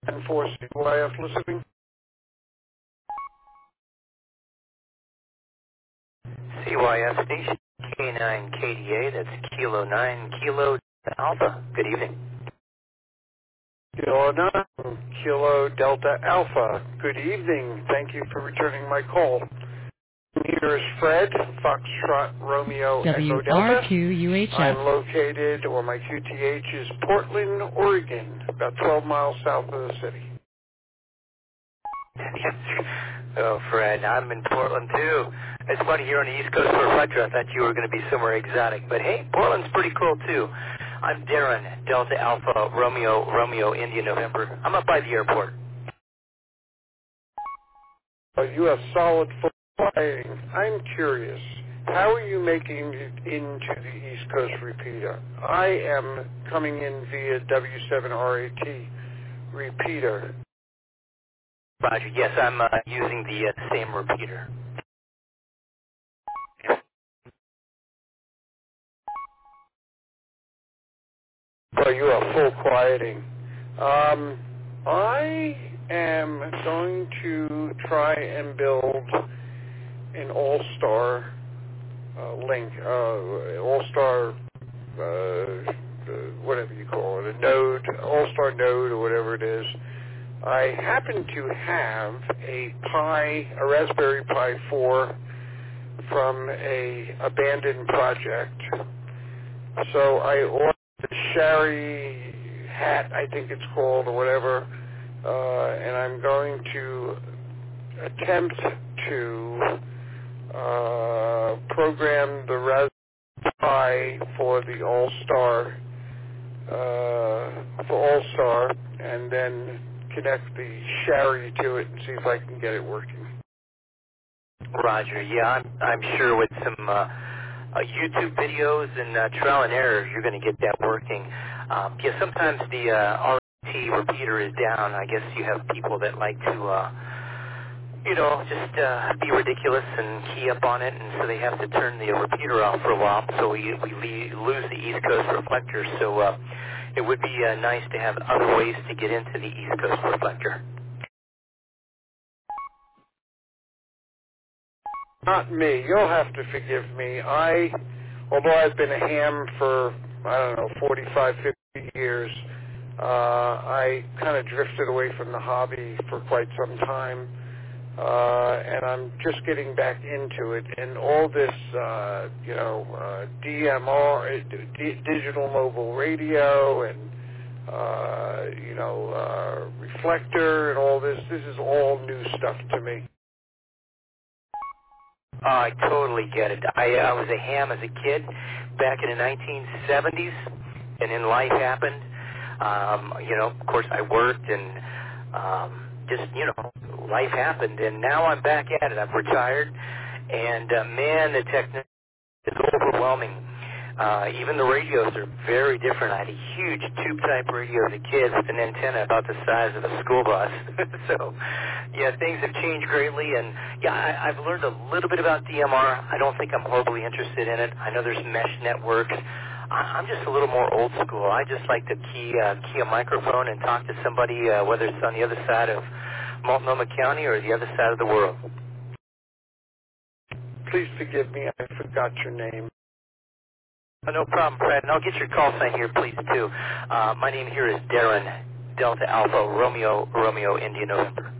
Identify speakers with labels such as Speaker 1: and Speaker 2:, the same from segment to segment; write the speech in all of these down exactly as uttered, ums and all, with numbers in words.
Speaker 1: and for C Y F listening.
Speaker 2: C Y F station K nine K D A, that's Kilo nine Kilo Alpha. Good evening.
Speaker 1: Kilo nine, Kilo Delta Alpha. Good evening. Thank you for returning my call. Here is Fred, Foxtrot Romeo Echo Delta.
Speaker 3: W R Q U H
Speaker 1: I'm
Speaker 3: F.
Speaker 1: located, or my Q T H is Portland, Oregon, about twelve miles south of the city.
Speaker 2: Oh, Fred, I'm in Portland too. It's funny, you're on the East Coast for Reflector. I thought you were going to be somewhere exotic, but hey, Portland's pretty cool too. I'm Darren, Delta Alpha Romeo Romeo India November. I'm up by the airport.
Speaker 1: Uh, you have solid full flying. I'm curious, how are you making it into the East Coast repeater? I am coming in via W seven R A T repeater.
Speaker 2: Roger. Yes, I'm uh, using the uh, same repeater.
Speaker 1: Well, you are full quieting. Um, I am going to try and build an all-star uh, link, uh, all-star, uh, uh, whatever you call it, a node, all-star node or whatever it is. I happen to have a Pi, a Raspberry Pi four from a abandoned project. So I ordered the Shari hat, I think it's called, or whatever, uh, and I'm going to attempt to uh, program the Raspberry Pi for the All-Star, uh, for All-Star, and then connect the Shari to it and see if I can get it working.
Speaker 2: Roger. Yeah, I'm, I'm sure with some uh, uh, YouTube videos and uh, trial and error, you're going to get that working. Um, yeah, sometimes the uh, R T repeater is down. I guess you have people that like to, uh, you know, just uh, be ridiculous and key up on it, and so they have to turn the repeater off for a while. So we we le- lose the East Coast reflector. So uh, it would be uh, nice to have other ways to get into the East Coast reflector.
Speaker 1: Not me. You'll have to forgive me. I, although I've been a ham for, I don't know, forty-five, fifty years, uh, I kind of drifted away from the hobby for quite some time, uh, and I'm just getting back into it. And all this, uh, you know, uh, D M R, uh, D- digital mobile radio, and, uh, you know, uh, reflector, and all this, this is all new stuff to me.
Speaker 2: Oh, I totally get it. I, I was a ham as a kid back in the nineteen seventies, and then life happened. Um, you know, of course, I worked, and um, just, you know, life happened, and now I'm back at it. I've retired, and uh, man, the technology is overwhelming. Uh, even the radios are very different. I had a huge tube-type radio as a kid with an antenna about the size of a school bus. So, yeah, things have changed greatly, and yeah, I, I've learned a little bit about D M R. I don't think I'm horribly interested in it. I know there's mesh networks. I, I'm just a little more old school. I just like to key, uh, key a microphone and talk to somebody, uh, whether it's on the other side of Multnomah County or the other side of the world.
Speaker 1: Please forgive me, I forgot your name.
Speaker 2: Oh, no problem, Fred. And I'll get your call sign here, please, too. Uh, my name here is Darren, Delta Alpha, Romeo, Romeo, India, November.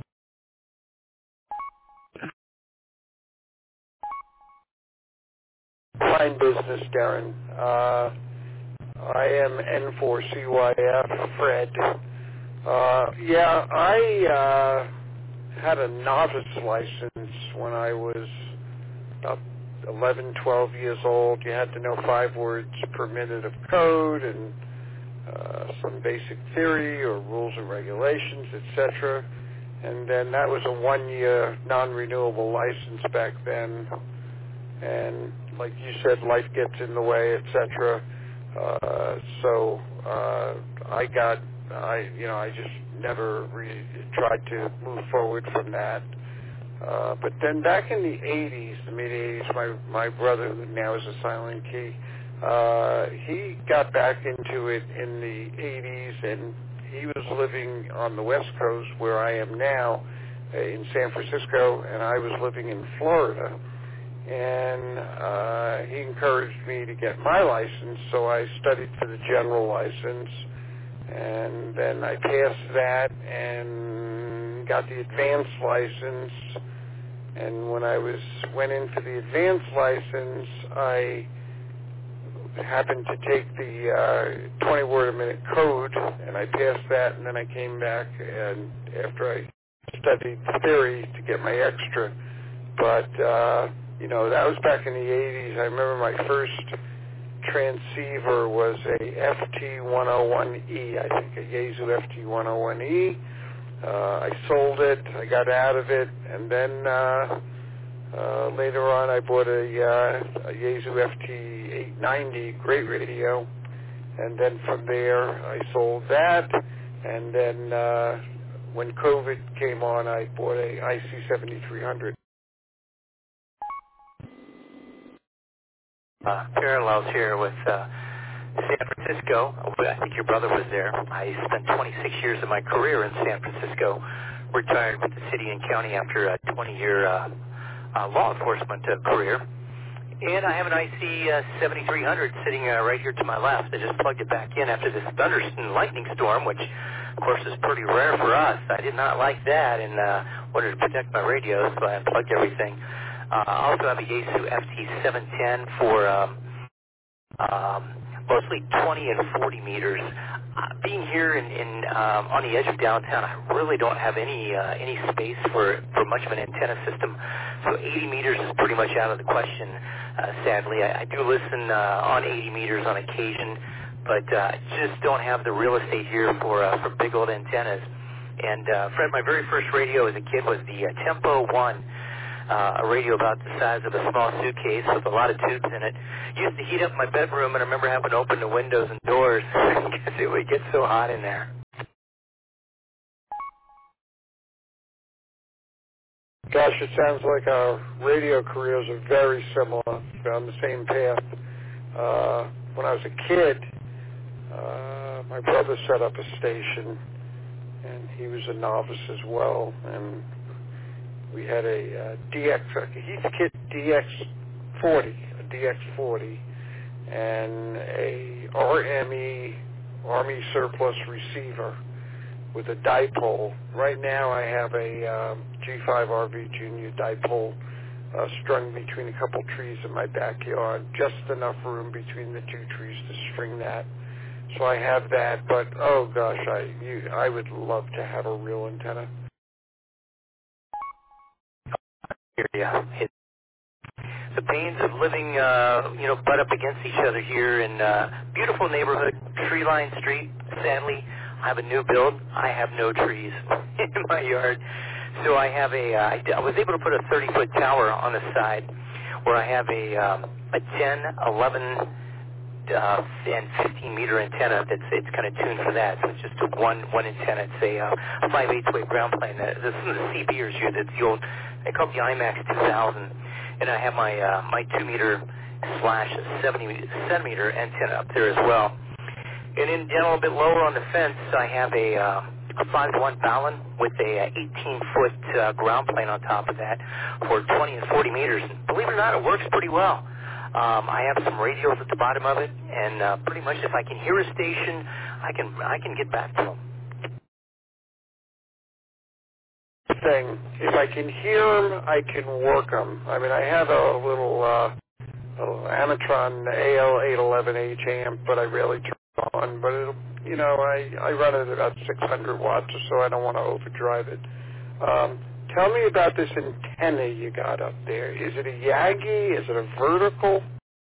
Speaker 1: Fine business, Darren. Uh, I am N four C Y F, Fred. Uh, yeah, I uh, had a novice license when I was about eleven, twelve years old. You had to know five words per minute of code and uh, some basic theory or rules and regulations, et cetera. And then that was a one-year non-renewable license back then. And like you said, life gets in the way, et cetera. Uh, so uh, I got, I you know, I just never really tried to move forward from that. Uh, but then back in the eighties, the mid eighties, my my brother, who now is a silent key, uh, he got back into it in the eighties, and he was living on the West Coast where I am now uh, in San Francisco, and I was living in Florida. And uh, he encouraged me to get my license, so I studied for the general license, and then I passed that and got the advanced license. And when I was went in for the advanced license, I happened to take the uh, twenty word a minute code, and I passed that, and then I came back, and after I studied theory to get my extra. But, uh, you know, that was back in the eighties. I remember my first transceiver was a F T one oh one E, I think, a Yaesu F T one oh one E. Uh, I sold it, I got out of it, and then uh, uh, later on I bought a, uh, a Yaesu F T eight ninety, great radio, and then from there I sold that, and then uh, when COVID came on, I bought a I C seventy-three hundred.
Speaker 2: Uh, parallels here with uh, San Francisco. I think your brother was there. I spent twenty-six years of my career in San Francisco, retired with the city and county after a twenty-year uh, uh, law enforcement uh, career. And I have an I C uh, seventy-three hundred sitting uh, right here to my left. I just plugged it back in after this thunder and lightning storm, which, of course, is pretty rare for us. I did not like that and uh, wanted to protect my radio, so I unplugged everything. Uh, I also have a Yaesu F T seven ten for um, um, mostly twenty and forty meters. Uh, being here in, in um, on the edge of downtown, I really don't have any uh, any space for, for much of an antenna system. So eighty meters is pretty much out of the question, uh, sadly. I, I do listen uh, on eighty meters on occasion, but uh, I just don't have the real estate here for uh, for big old antennas. And uh, Fred, my very first radio as a kid was the uh, Tempo one. Uh, a radio about the size of a small suitcase with a lot of tubes in it. Used to heat up my bedroom, and I remember having to open the windows and doors because it would get so hot in there.
Speaker 1: Gosh, it sounds like our radio careers are very similar, on the same path. Uh, when I was a kid, uh, my brother set up a station, and he was a novice as well, and we had a uh, D X, a Heathkit D X forty, a D X forty, and a R M E, Army Surplus receiver with a dipole. Right now I have a um, G five R V Junior dipole uh, strung between a couple trees in my backyard, just enough room between the two trees to string that. So I have that, but oh gosh, I you, I would love to have a real antenna.
Speaker 2: Yeah. It, the pains of living, uh, you know, butt up against each other here in uh, beautiful neighborhood, tree-lined street. Sadly, I have a new build. I have no trees in my yard. So I have a, uh, I, I was able to put a thirty-foot tower on the side where I have a, um, a ten, eleven, uh, and fifteen meter antenna that's it's kind of tuned for that. So it's just a one one antenna. It's a uh, five eighths wave ground plane. Uh, this is the C Bers here. That's the old, they call it the IMAX two thousand. And I have my uh, my two meter slash seventy centimeter antenna up there as well. And then down a little bit lower on the fence, I have a, uh, a five to one Balun with a eighteen foot uh, ground plane on top of that for twenty and forty meters. And believe it or not, it works pretty well. Um, I have some radios at the bottom of it, and uh, pretty much if I can hear a station, I can I can get back to them.
Speaker 1: Thing, if I can hear them, I can work them. I mean, I have a little, uh, little Amatron A L eight eleven H amp, but I rarely turn it on. But it'll, you know, I I run it at about six hundred watts or so. I don't want to overdrive it. Um, tell me about this antenna you got up there. Is it a Yagi? Is it a vertical?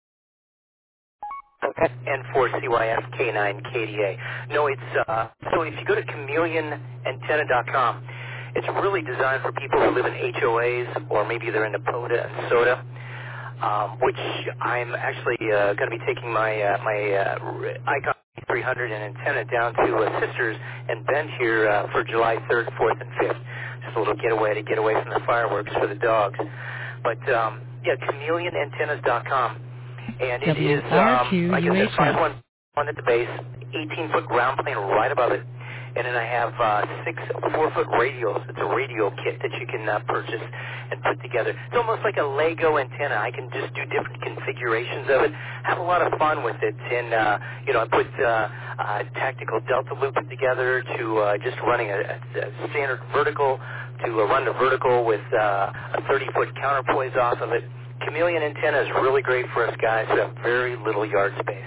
Speaker 2: N four C Y F K nine K D A. No, it's uh, so if you go to chameleon antenna dot com, it's really designed for people who live in H O As or maybe they're into POTA and SOTA, um, which I'm actually uh, going to be taking my uh, my uh, Icon three hundred and antenna down to uh, Sisters and Bend here uh, for July third, fourth, and fifth. Just a little getaway to get away from the fireworks for the dogs. But um, yeah, chameleon antennas dot com. And it is, um, like I said, five one at the base, eighteen foot ground plane right above it. And then I have uh, six four-foot radios. It's a radio kit that you can uh, purchase and put together. It's almost like a Lego antenna. I can just do different configurations of it, have a lot of fun with it. And, uh, you know, I put uh, uh, tactical delta loop together to uh, just running a, a standard vertical to uh, run the vertical with uh, a thirty-foot counterpoise off of it. Chameleon antenna is really great for us guys who have very little yard space.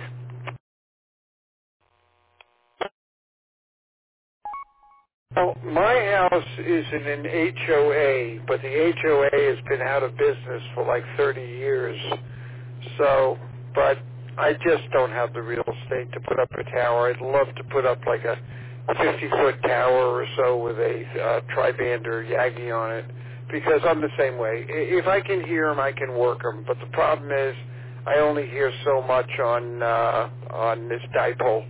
Speaker 1: Well, my house is in an H O A, but the H O A has been out of business for like thirty years. So, but I just don't have the real estate to put up a tower. I'd love to put up like a fifty-foot tower or so with a uh, tri-bander Yagi on it, because I'm the same way. I- If I can hear them, I can work them. But the problem is, I only hear so much on uh, on this dipole.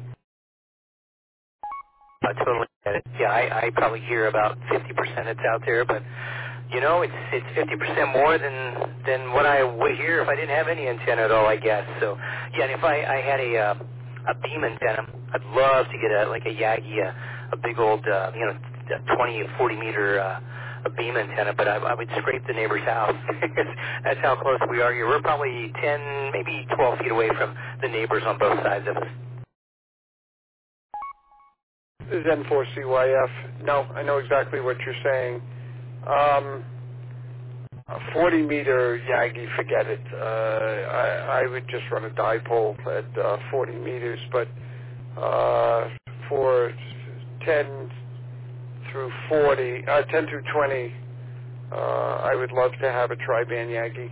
Speaker 2: I totally get it. Yeah, I, I probably hear about fifty percent that's out there, but you know, it's it's fifty percent more than than what I would hear if I didn't have any antenna at all, I guess. So yeah, and if I, I had a uh, a beam antenna, I'd love to get a like a Yagi, a, a big old uh, you know twenty or forty meter uh, a beam antenna, but I, I would scrape the neighbor's house. That's how close we are here. We're probably ten, maybe twelve feet away from the neighbors on both sides of us.
Speaker 1: This is N four C Y F. No, I know exactly what you're saying. Um, a forty meter Yagi, forget it. Uh, I, I would just run a dipole at uh, forty meters, but uh, for ten through forty, uh, ten through twenty, uh, I would love to have a tri-band Yagi.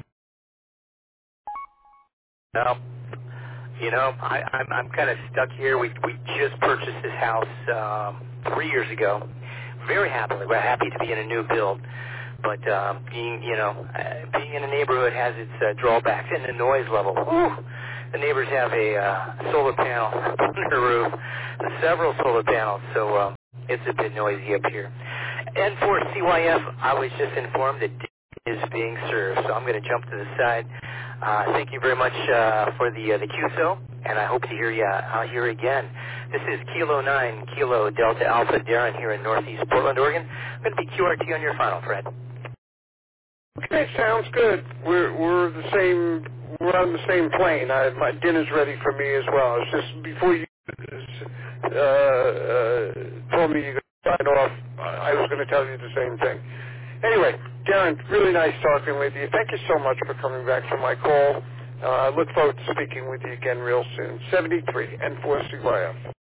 Speaker 2: No. You know, I, I'm I'm kind of stuck here. We we just purchased this house um, three years ago. Very happily, we're happy to be in a new build, but um, being you know uh, being in a neighborhood has its uh, drawbacks. And the noise level. Whew, the neighbors have a uh, solar panel on their roof, several solar panels, so um, it's a bit noisy up here. N four C Y F, I was just informed that is being served, so I'm going to jump to the side. Uh, thank you very much uh, for the uh, the Q S O, and I hope to hear you out here again. This is Kilo nine, Kilo Delta Alpha Darren here in Northeast Portland, Oregon. I'm going to be Q R T on your final, Fred.
Speaker 1: Okay, sounds good. We're we're the same. We're on the same plane. I, my dinner's ready for me as well. It's just before you uh, uh, told me you could sign off, I was going to tell you the same thing. Anyway, Darren, really nice talking with you. Thank you so much for coming back for my call. I uh, look forward to speaking with you again real soon. seventy-three N four C Y F.